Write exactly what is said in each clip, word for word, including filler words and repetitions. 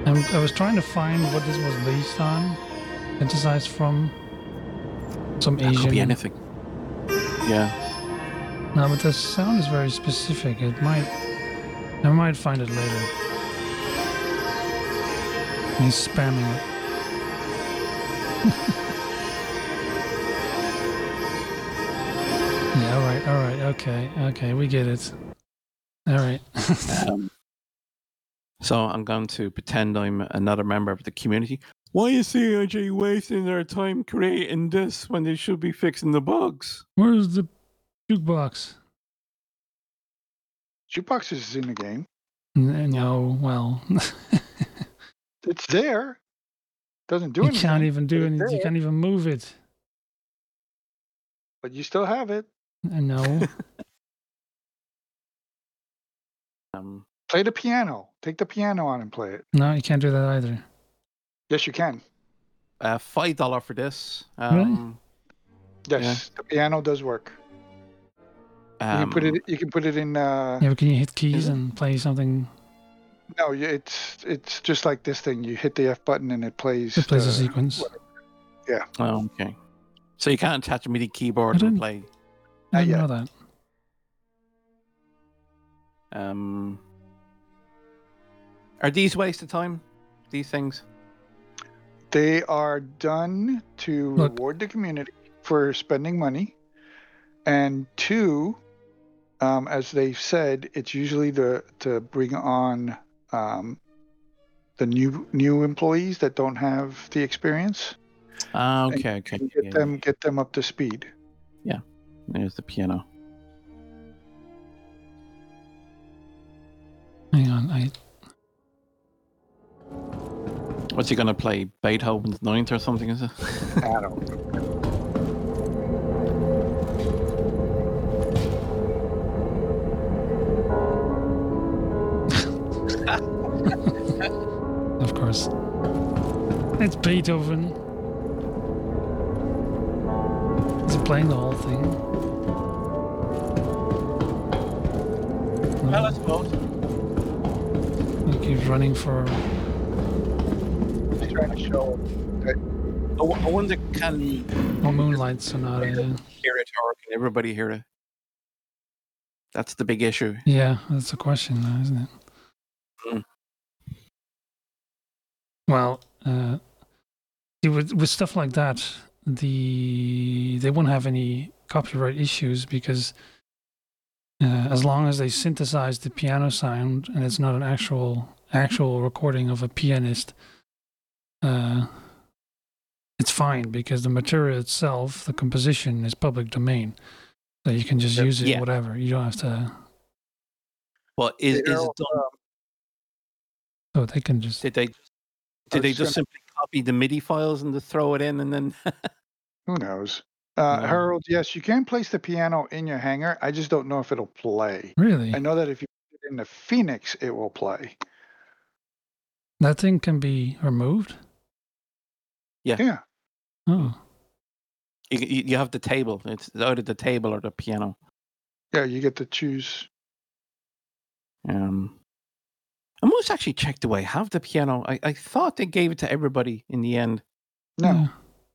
I'm, I was trying to find what this was based on, synthesized from some That Asian. could be anything. Yeah. No, but the sound is very specific. It might. I might find it later. He's spamming it. Yeah, all right, all right, okay, okay, we get it. All right. um, so I'm going to pretend I'm another member of the community. Why is C I G wasting their time creating this when they should be fixing the bugs? Where's the jukebox? Jukebox is in the game. N- no, well, It's there. Doesn't do you anything. can't even do but it's anything. You there, can't even move it. But you still have it. Uh, No. Um, Play the piano. Take the piano on and play it. No, you can't do that either. Yes, you can. uh, five dollar for this. Um, Yes, the piano does work. You um, can put it. You can put it in. Uh, Yeah, but can you hit keys Is it? and play something? no, you- it's it's just like this thing. You hit the F button and it plays. It plays a the- sequence. Oh, okay. So you can't attach a MIDI keyboard I and didn't- play. I Not didn't yet. know that. Um, are these waste of time? These things? They are done to Look. reward the community for spending money, and two, um, as they've said, it's usually the to bring on um, the new new employees that don't have the experience. Ah, okay, okay. And get Yeah, them get them up to speed. There's the piano. Hang on, I What's he gonna play? Beethoven's Ninth or something? Is it? I don't. of course. It's Beethoven. Is he playing the whole thing? Well, I suppose. He keeps running for. Just trying to show. I w- I wonder, can Oh, Moonlight Sonata. Yeah. hear it or can everybody hear it? That's the big issue. Yeah, that's the question, now, isn't it? Mm. Well, uh, see, with with stuff like that, the they won't have any copyright issues because uh, as long as they synthesize the piano sound and it's not an actual actual recording of a pianist, uh, it's fine because the material itself, the composition, is public domain. So you can just Yeah. use it, Yeah. whatever. You don't have to. But is, is Errol, it done? um, So they can just. Did they I did they was just gonna- simply copy the MIDI files and just throw it in and then? Who knows? Uh, No. Harold, yes, you can place the piano in your hangar. I just don't know if it'll play. Really? I know that if you put it in the Phoenix, it will play. That thing can be removed? Yeah. Oh. You, you you have the table. It's either the table or the piano. Yeah, you get to choose. Um, I must actually check do I have the piano. I, I thought they gave it to everybody in the end. No, Yeah.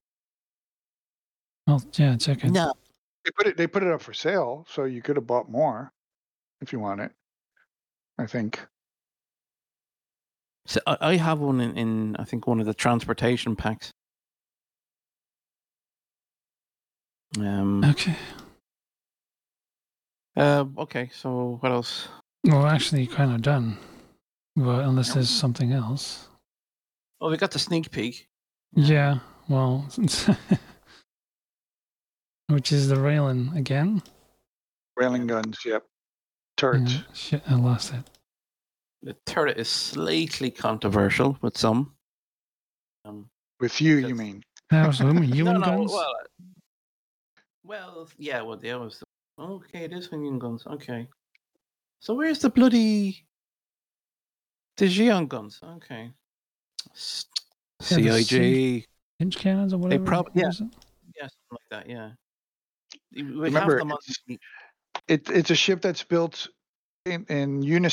Well, yeah, check it. No. they put it. They put it up for sale, so you could have bought more if you want it. I think. So I, I have one in, in I think one of the transportation packs. Um. Okay. Uh. Okay. So what else? Well, we're actually kind of done. Well, unless there's something else. Oh, we got the sneak peek. Yeah, well. Which is the Raylan again? Railing guns. Yep. Turrets. Yeah, shit, I lost it. The turret is slightly controversial with some. Um. With you, you That's- mean? That was human, human no, no. guns? Well. uh, Well. Yeah. Well, the others. Okay, it is human guns. Okay. So where's the bloody the Xeon guns? Okay. S- Yeah, the C I G. Hinge cannons or whatever? prob- what yeah. is it? Yeah, something like that. Yeah. We Remember, have them on it's- It, it's a ship that's built in, in unison